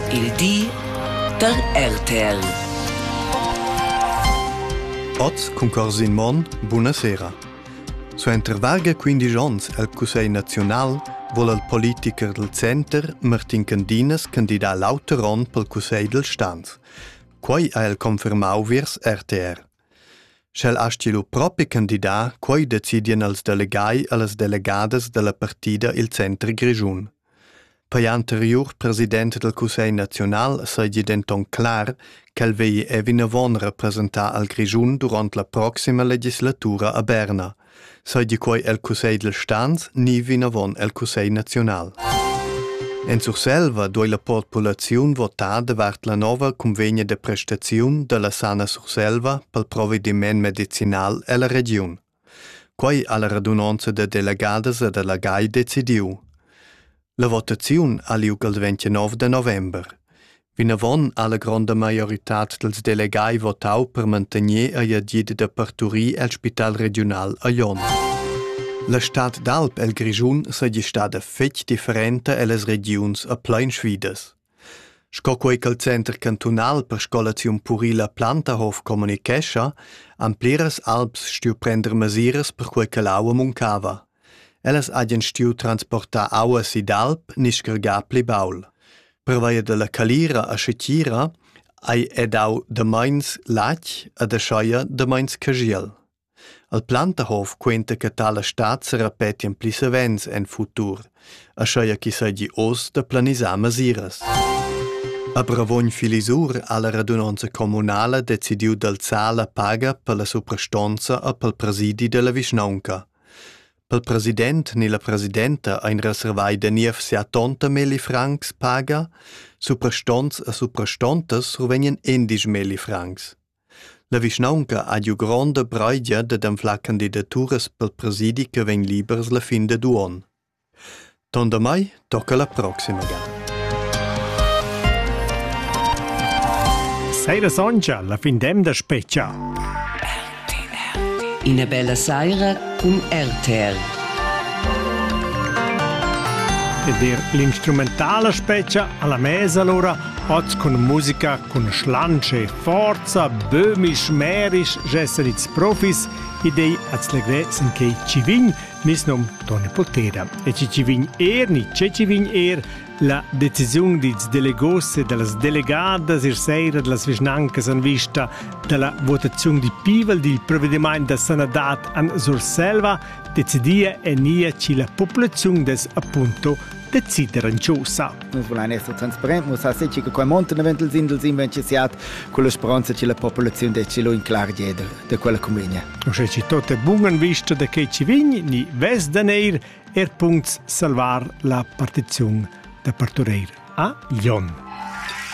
Il di der RTL. Oz Concorsin Mon, buonasera. Su intervarga 15 ans al Cussei Naziunal vuol il politiker del Center Martin Candinas candidà l'autoron pel Cussei del Stanz. Quai ha el confermau viers RTR. Schel astilu propi candidà quai decidien als delegai e las delegadas della partida il Center Grischun. Per anterior president del Cussei Naziunal seigi denton clar qu'el vei evinavon representar al Grischun durant la proxima legislatura a Berna. Seigi quai el Cussei del Stanz ni vinavon el Cussei Naziunal. En Surselva doi la popolaziun votada vart la nova convegna de prestaziun de la sana Surselva pel provediment medicinal e la region. Quai alla radunanza de delegadas e delegai decidiu. La votaziun ha liug il 29 de november. Vinavon ha la grande majoritat dels delegai votau per mantenir a iagid de parturir el spital regional a Jon. La stat d'Alp el Grischun seigi stada fetg differente e les regions a plein sfidas. Sco quei che il Center Cantonal per scolaziun purila Plantahof comunichescha, ampliras Alps stiu prender masiras per quei che l'aua muncava. Elas agien stiu transportar aua sid'Alp nischergar pli baul. Per vaia de la calira a Scetira, ai edau de mains lach a de scheia de mains cagiel. Al Plantahof quenta che tala stat se repetien pli savens en futur, a scheia chi seigi os de planisar masiras. A Bravogn Filisur alla radunanza comunala decidiu d'alzar la paga per la suprastonza e pel presidi de la Vischnaunca. Pel president ni la presidenta ein reservai de 980.000 francs paga, suprastons e suprastontas survenien 11.000 francs. La Vischnaunca ha giu grande braidja de denflar candidaturas pel presidi che ven libers la fin de duon. Tonda mai tocca la proxima gara. Seira Sonja, la findem da Speccia. Ina bella saira con RTL. Ed l'instrumentale Speccia alla mesa allora, oggi con musica con slance, forza, bömisch, märisch, gesseritz profis, idei als legre sen che ci vign, nis nom Toni Potera. E ci vign ni ci vign la decisione di delegosse delle delegadas ir seira delle Vischnancas in vista della votazione di Pivel del provvedimento da sanadat an Surselva decidia e nia ci la popolazione des appunto decideren ciusa. Noi vogliamo essere trasparenti, ma sapere che quei monti eventuali sind inventati con la speranza che la popolazione decide lo in clar dieder di quella convegna. O se ci tutte buone in vista da che ci vigni, ni ves da neir, punts salvar la partizione da partureir a Jon.